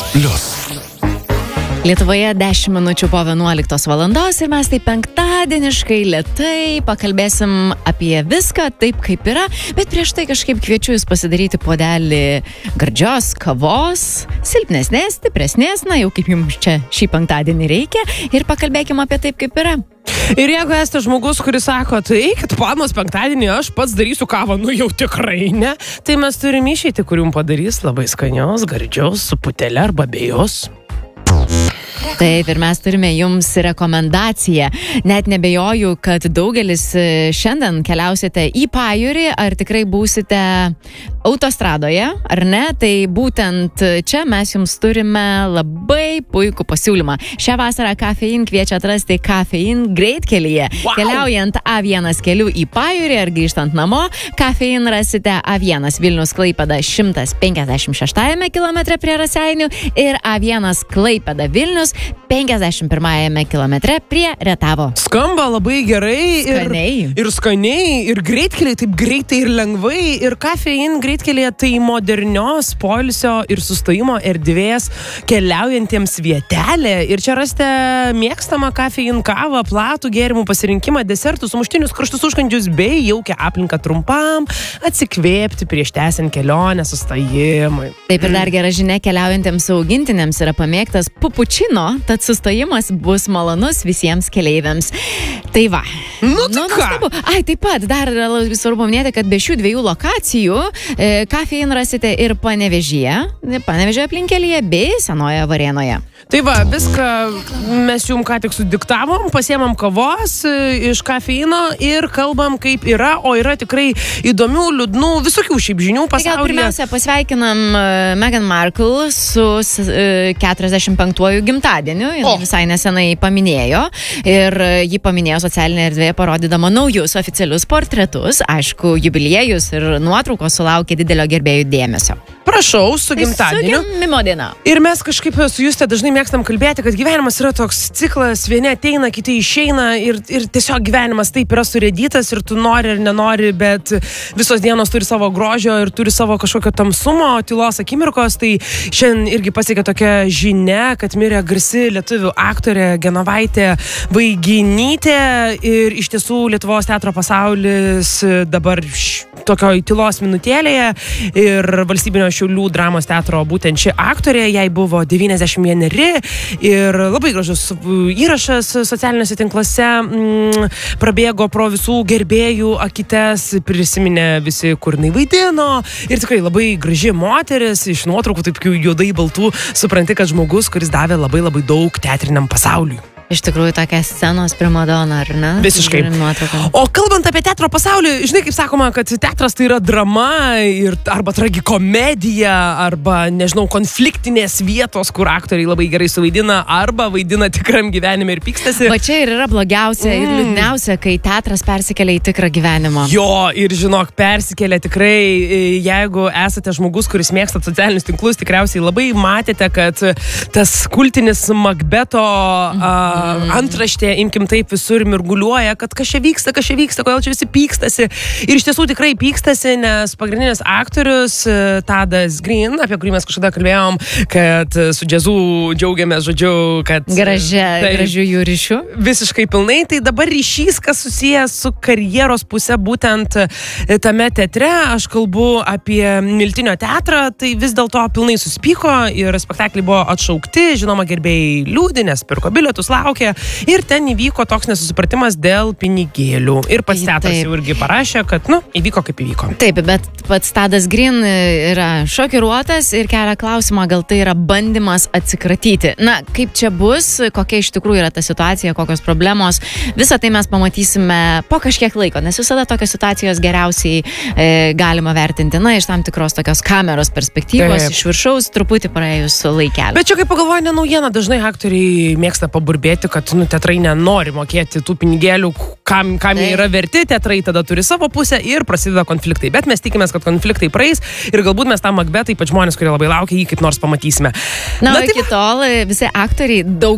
Plius. Lietuvoje 10 minučių po 11 valandos ir mes taip penktadieniškai lėtai pakalbėsim apie viską taip, kaip yra, bet prieš tai kažkaip kviečiu jūs pasidaryti puodelį gardžios kavos, silpnesnės, stipresnės, na jau kaip jums čia šį penktadienį reikia ir pakalbėkim apie taip, kaip yra. Ir jeigu esate žmogus, kuris sako, tai kad planas penktadienį aš pats darysiu kavą, nu jau tikrai ne, tai mes turime išeiti, kur jums padarys labai skanios, gardžios, su putelė arba be jos. Taip, ir mes turime jums rekomendaciją. Net nebejoju, kad daugelis šiandien keliausite į pajūrį, ar tikrai būsite autostradoje, ar ne? Tai būtent čia mes jums turime labai puikų pasiūlymą. Šią vasarą Cafein kviečia atrasti Cafein greitkelyje. Wow. Keliaujant A1 keliu į pajūrį ar grįžtant namo, Cafein rasite A1 Vilnius Klaipėda 156 kilometre prie Raseinių ir A1 Klaipėda Vilnius 51 kilometre prie Rietavo. Skamba labai gerai ir skaniai, ir greitkeliai, taip greitai ir lengvai, ir Cafein greitkelyje tai modernios poilsio ir sustojimo erdvės keliaujantiems vietelė. Ir čia rasite mėgstamą Cafein kavą, platų gėrimų pasirinkimą, desertus, sumuštinius, karštus užkandžius bei jaukią aplinką trumpam atsikvėpti prieš tęsiant kelionę sustojimui. Taip, ir dar gera žinia, keliaujantiems augintiniams yra pamėgtas pupučino, tad sustojimas bus malonus visiems keleiviams. Tai va. Nu ką? Ai, taip pat, dar labai svarbu minėti, kad be šių dviejų lokacijų Cafein rasite ir Panevėžio aplinkelyje bei Senojoje Varėnoje. Tai va, viską mes jums ką tik sudiktavom, pasiemam kavos iš Cafeino ir kalbam kaip yra, o yra tikrai įdomių, liūdnų, visokių šiaip žinių pasaulyje. Gal pirmiausia pasveikinam Meghan Markle su 45-uoju gimtadieniu. Jis visai nesenai paminėjo ir jį paminėjo socialinėje erdvėje parodydama naujus oficialius portretus. Aišku, jubiliejus ir nuotraukos sulaukė didelio gerbėjų dėmesio. Prašau, su gimtadieniu. Su gimimo diena. Ir mes kažkaip su Juste dažnai mėgstam kalbėti, kad gyvenimas yra toks ciklas, vieni ateina, kiti išeina ir tiesiog gyvenimas taip yra surėdytas ir tu nori ir nenori, bet visos dienos turi savo grožio ir turi savo kažkokio tamsumo, tylos akimirkos. Tai šiandien irgi pasiekė tokia žinia, kad mirė garsi lietuvių aktorė Genovaitė Vaiginytė ir iš tiesų Lietuvos teatro pasaulis dabar tokioj tylos minutėlėje ir Valstybinio Šiaulių dramos teatro būtent ši aktorė, jai buvo 91 ir labai gražus įrašas socialiniuose tinkluose prabėgo pro visų gerbėjų akites, prisiminė visi, kur jinai vaidino ir tikrai labai graži moteris, iš nuotraukų taip juodai baltų supranti, kad žmogus, kuris davė labai labai daug teatriniam pasauliui. Iš tikrųjų tokia scenos primadona, ar ne? Visiškai. O kalbant apie teatro pasaulį, žinai, kaip sakoma, kad teatras tai yra drama ir arba tragikomedija, arba, nežinau, konfliktinės vietos, kur aktoriai labai gerai suvaidina, arba vaidina tikram gyvenime ir pykstasi. Va čia ir yra blogiausia ir liūdniausia, kai teatras persikelia į tikrą gyvenimą. Jo, ir žinok, persikelia tikrai, jeigu esate žmogus, kuris mėgsta socialinius tinklus, tikriausiai labai matėte, kad tas kultinis Makbeto antraštė, imkim taip, visur mirguliuoja, kad kas čia vyksta, kodėl čia visi pykstasi. Ir iš tiesų tikrai pykstasi, nes pagrindinis aktorius Tadas Green, apie kurį mes kažkada kalbėjom, kad su džiazu džiaugiamės, žodžiu, kad gražių jų ryšių. Visiškai pilnai. Tai dabar ryšys, kas susijęs su karjeros pusė, būtent tame teatre, aš kalbu apie Miltinio teatrą, tai vis dėlto pilnai suspyko ir spektakliai buvo atšaukti, žinoma, gerbėjai liūdi, nes pirko bilietus, laukė ir ten įvyko toks nesusipratimas dėl pinigėlių. Ir pats teatras jau irgi parašė, kad, įvyko kaip įvyko. Taip, bet pats Tadas Green yra šokiruotas ir kelia klausimą, gal tai yra bandymas atsikratyti. Na, kaip čia bus, kokia iš tikrųjų yra ta situacija, kokios problemos, visą tai mes pamatysime po kažkiek laiko, nes visada tokios situacijos geriausiai galima vertinti, iš tam tikros tokios kameros perspektyvos, iš viršaus, truputį praėjus laikelį. Bet čia kaip pagalvoju, ne naujiena, dažnai aktoriai mėgsta paburbėti, kad teatrai nenori mokėti tų pinigėlių, kam jie yra verti, teatrai tada turi savo pusę ir prasideda konfliktai. Bet mes tikimės, kad konfliktai praeis ir galbūt mes tą Makbetą, ypač žmonės, kurie labai laukia, jį kaip nors pamatysime. Na, iki tol visi aktoriai,